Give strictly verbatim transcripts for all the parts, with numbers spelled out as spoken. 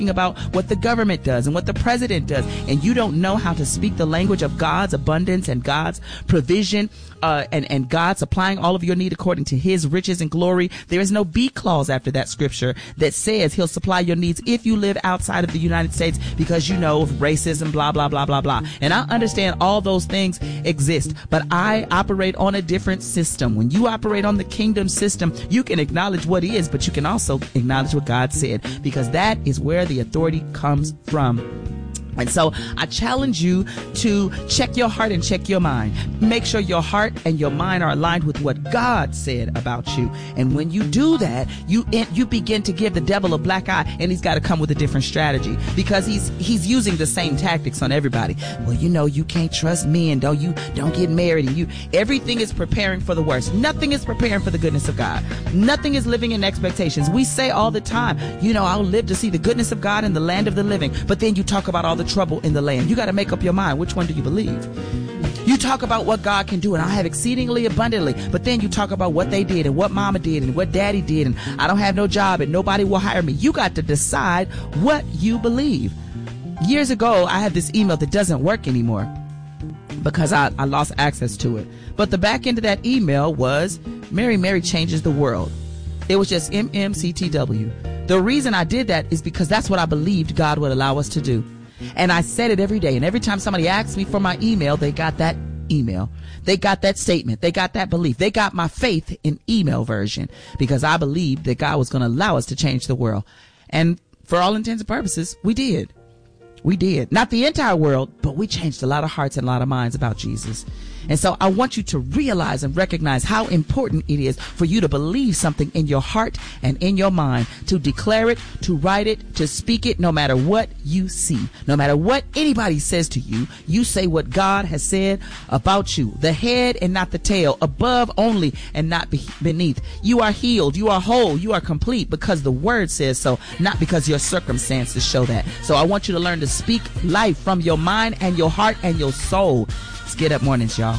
about what the government does and what the president does, and you don't know how to speak the language of God's abundance and God's provision, uh, and, and God supplying all of your need according to his riches and glory, there is no B clause after that scripture that says he'll supply your needs if you live outside of the United States because you know racism, blah, blah, blah, blah, blah. And I understand all those things exist, but I operate on a different system. When you operate on the kingdom system, you can acknowledge what is, but you can also acknowledge what God said, because that is where the authority comes from. And so I challenge you to check your heart and check your mind. Make sure your heart and your mind are aligned with what God said about you. And when you do that, you you begin to give the devil a black eye, and he's got to come with a different strategy, because he's he's using the same tactics on everybody. Well, you know, you can't trust men. Don't you don't get married, and you everything is preparing for the worst. Nothing is preparing for the goodness of God. Nothing is living in expectations. We say all the time, you know, I'll live to see the goodness of God in the land of the living. But then you talk about all the trouble in the land. You got to make up your mind. Which one do you believe? You talk about what God can do, and I have exceedingly abundantly, but then you talk about what they did and what mama did and what daddy did, and I don't have no job and nobody will hire me. You got to decide what you believe. Years ago, I had this email that doesn't work anymore because I, I lost access to it. But the back end of that email was Mary Mary Changes the World. It was just M M C T W. The reason I did that is because that's what I believed God would allow us to do. And I said it every day. And every time somebody asked me for my email, they got that email. They got that statement. They got that belief. They got my faith in email version, because I believed that God was going to allow us to change the world. And for all intents and purposes, we did. We did. Not the entire world, but we changed a lot of hearts and a lot of minds about Jesus. And so I want you to realize and recognize how important it is for you to believe something in your heart and in your mind, to declare it, to write it, to speak it, no matter what you see. No matter what anybody says to you, you say what God has said about you. The head and not the tail, above only and not be- beneath. You are healed, you are whole, you are complete because the word says so, not because your circumstances show that. So I want you to learn to speak life from your mind and your heart and your soul. It's Get Up Mornings, y'all.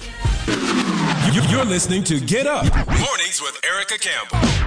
You're listening to Get Up Mornings with Erica Campbell.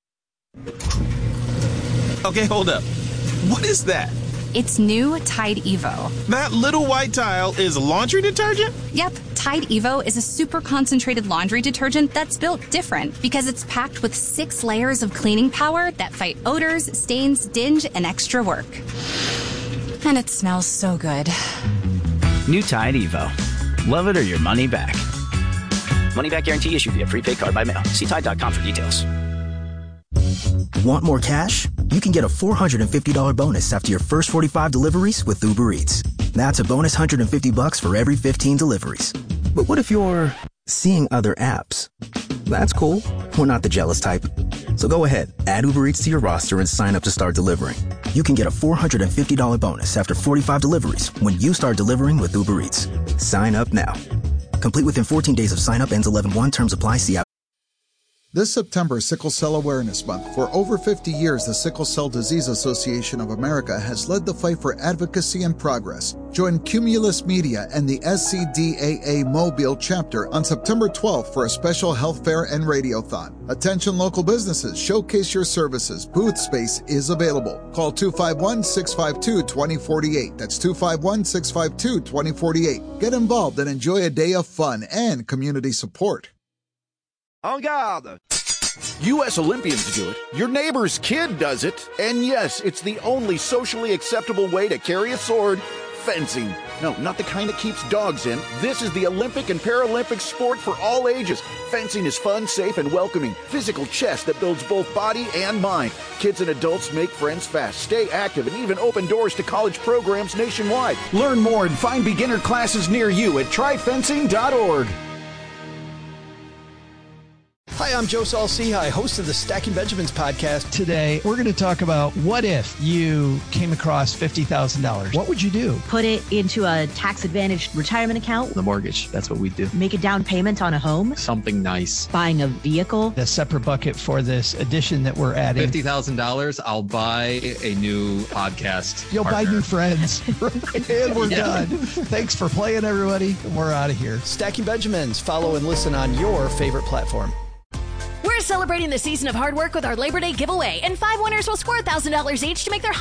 Okay, hold up. What is that? It's new Tide Evo. That little white tile is laundry detergent? Yep, Tide Evo is a super concentrated laundry detergent that's built different because it's packed with six layers of cleaning power that fight odors, stains, dinge, and extra work. And it smells so good. New Tide Evo. Love it or your money back. Money back guarantee issued via prepaid card by mail. See Tide dot com for details. Want more cash? You can get a four hundred fifty dollars bonus after your first forty-five deliveries with Uber Eats. That's a bonus one hundred fifty bucks for every fifteen deliveries. But what if you're seeing other apps? That's cool. We're not the jealous type. So go ahead, add Uber Eats to your roster and sign up to start delivering. You can get a four hundred fifty dollars bonus after forty-five deliveries when you start delivering with Uber Eats. Sign up now. Complete within fourteen days of sign up. Ends eleven one. Terms apply. See app. This September is Sickle Cell Awareness Month. For over fifty years, the Sickle Cell Disease Association of America has led the fight for advocacy and progress. Join Cumulus Media and the S C D A A Mobile chapter on September twelfth for a special health fair and radiothon. Attention local businesses, showcase your services. Booth space is available. Call two five one, six five two, two zero four eight. That's two five one, six five two, two zero four eight. Get involved and enjoy a day of fun and community support. En garde! U S Olympians do it, your neighbor's kid does it, and yes, it's the only socially acceptable way to carry a sword, fencing. No, not the kind that keeps dogs in. This is the Olympic and Paralympic sport for all ages. Fencing is fun, safe, and welcoming. Physical chess that builds both body and mind. Kids and adults make friends fast, stay active, and even open doors to college programs nationwide. Learn more and find beginner classes near you at try fencing dot org. Hi, I'm Joe Saul-Sehy, host of the Stacking Benjamins podcast. Today, we're going to talk about what if you came across fifty thousand dollars. What would you do? Put it into a tax-advantaged retirement account. The mortgage, that's what we do. Make a down payment on a home. Something nice. Buying a vehicle. A separate bucket for this addition that we're adding. fifty thousand dollars, I'll buy a new podcast You'll partner. buy new friends. And we're yeah. done. Thanks for playing, everybody. And we're out of here. Stacking Benjamins. Follow and listen on your favorite platform. We're celebrating the season of hard work with our Labor Day giveaway, and five winners will score one thousand dollars each to make their